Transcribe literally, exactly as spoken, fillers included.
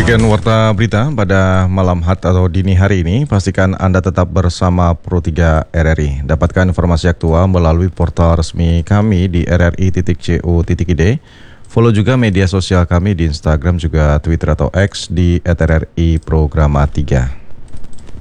Demikian Warta Berita pada malam had atau dini hari ini. Pastikan Anda tetap bersama Pro tiga R R I. Dapatkan informasi aktual melalui portal resmi kami di r r i titik co titik i d. Follow juga media sosial kami di Instagram juga Twitter atau X di et r r i programa tiga.